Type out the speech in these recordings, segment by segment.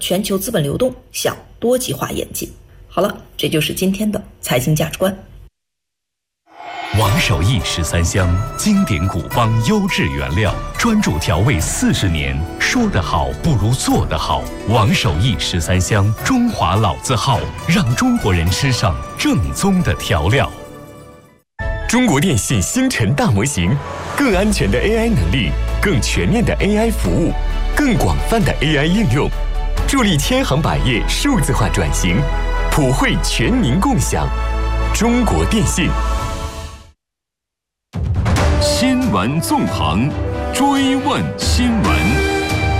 全球资本流动向多极化演进。好了，这就是今天的财经价值观。 王守义13香，经典古方优质原料，专注调味40年，说得好不如做得好。王守义13香，中华老字号，让中国人吃上正宗的调料。 中国电信星辰大模型，更安全的 AI 能力，更全面的 AI 服务，更广泛的 AI 应用，助力千行百业数字化转型，普惠全民共享。中国电信。 新闻纵横，追问新闻。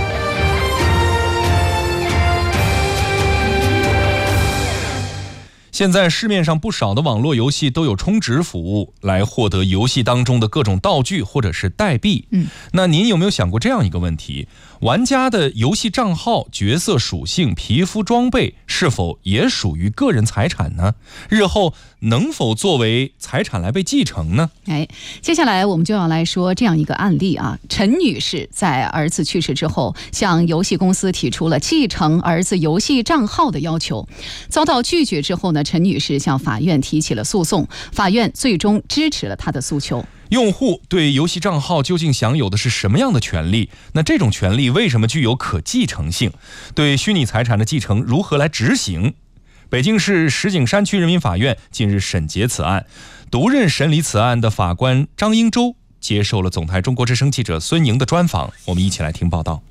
现在市面上不少的网络游戏都有充值服务，来获得游戏当中的各种道具或者是代币。那您有没有想过这样一个问题：玩家的游戏账号、角色属性、皮肤装备是否也属于个人财产呢？日后能否作为财产来被继承呢？ 接下来我们就要来说这样一个案例啊。陈女士在儿子去世之后，向游戏公司提出了继承儿子游戏账号的要求，遭到拒绝之后呢，陈女士向法院提起了诉讼，法院最终支持了她的诉求。 用户对游戏账号究竟享有的是什么样的权利？那这种权利为什么具有可继承性？对虚拟财产的继承如何来执行？北京市石景山区人民法院近日审结此案，独任审理此案的法官张英洲接受了总台中国之声记者孙莹的专访，我们一起来听报道。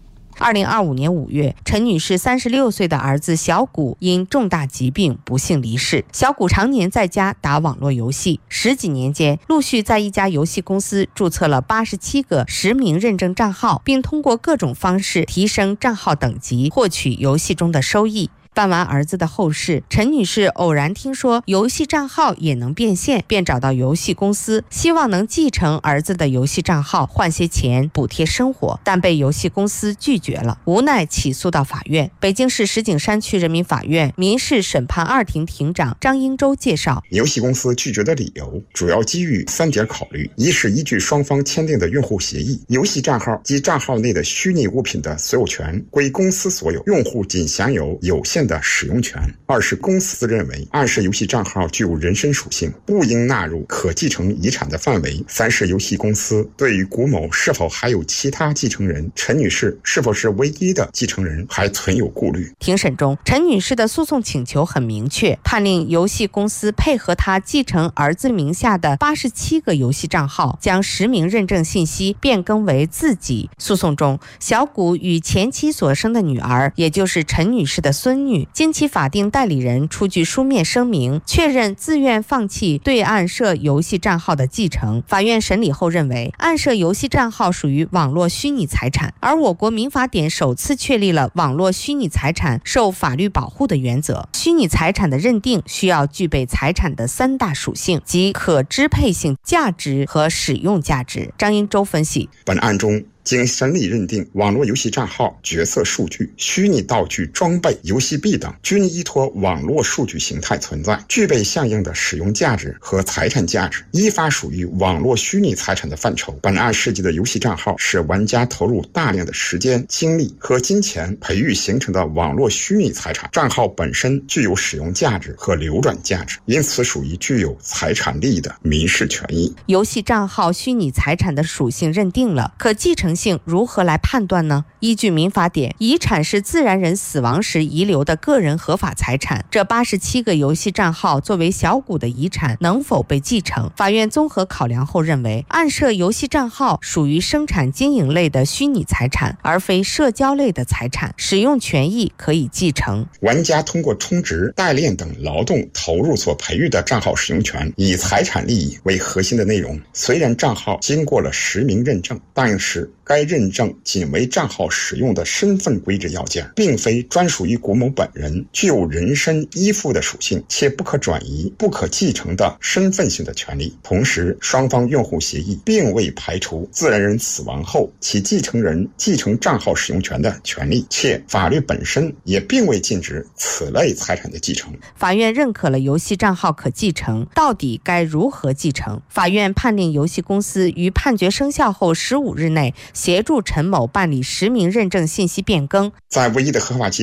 2025年5月，陈女士36岁的儿子小谷因重大疾病不幸离世。小谷常年在家打网络游戏，10几年间陆续在一家游戏公司注册了87个实名认证账号，并通过各种方式提升账号等级，获取游戏中的收益。办完儿子的后事，陈女士偶然听说游戏账号也能变现，便找到游戏公司，希望能继承儿子的游戏账号，换些钱补贴生活，但被游戏公司拒绝了，无奈起诉到法院。北京市石景山区人民法院民事审判2庭庭长张英洲介绍， 游戏公司拒绝的理由主要基于3点考虑：一是依据双方签订的用户协议，游戏账号及账号内的虚拟物品的所有权归公司所有，用户仅享有有限的使用权；二是公司认为暗示游戏账号具有人身属性，不应纳入可继承遗产的范围；三是游戏公司对于古某是否还有其他继承人，陈女士是否是唯一的继承人还存有顾虑。 庭审中，陈女士的诉讼请求很明确，判令游戏公司配合她继承儿子名下的87个游戏账号，将实名认证信息变更为自己。诉讼中，小谷与前妻所生的女儿，也就是陈女士的孙女，经其法定代理人出具书面声明，确认自愿放弃对暗设游戏账号的继承。法院审理后认为，暗设游戏账号属于网络虚拟财产，而我国民法典首次确立了网络虚拟财产受法律保护的原则。虚拟财产的认定需要具备财产的3大属性，即可支配性、价值和使用价值。张英洲分析， 本案中经审理认定，网络游戏账号、角色数据、虚拟道具、装备、游戏币等均依托网络数据形态存在，具备相应的使用价值和财产价值，依法属于网络虚拟财产的范畴。本案涉及的游戏账号是玩家投入大量的时间、精力和金钱培育形成的网络虚拟财产，账号本身具有使用价值和流转价值，因此属于具有财产利益的民事权益。 游戏账号虚拟财产的属性认定了，可继承性如何来判断呢？依据民法典，遗产是自然人死亡时遗留的个人合法财产，这87个游戏账号作为小谷的遗产，能否被继承？法院综合考量后认为，暗设游戏账号属于生产经营类的虚拟财产，而非社交类的财产，使用权益可以继承。 玩家通过充值、代练等劳动投入所培育的账号使用权，以财产利益为核心的内容。虽然账号经过了实名认证，但是该认证仅为账号使用的身份规制要件，并非专属于古某本人，具有人身依附的属性，且不可转移、不可继承的身份性的权利。同时，双方用户协议并未排除自然人死亡后其继承人继承账号使用权的权利，且法律本身也并未禁止此类财产的继承。 法院认可了游戏账号可继承，到底该如何继承？法院判令游戏公司于判决生效后15日内协助陈某办理实名认证信息变更， 在唯一的合法期